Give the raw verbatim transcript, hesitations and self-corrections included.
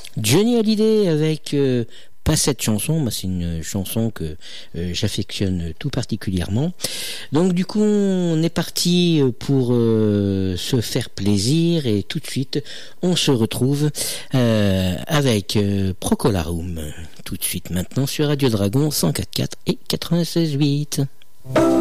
Johnny Hallyday avec euh, pas cette chanson, moi c'est une chanson que euh, j'affectionne tout particulièrement. Donc du coup on est parti pour euh, se faire plaisir et tout de suite on se retrouve euh, avec euh, Procolarum tout de suite maintenant sur Radio Dragon cent quatre virgule quatre et quatre-vingt-seize virgule huit.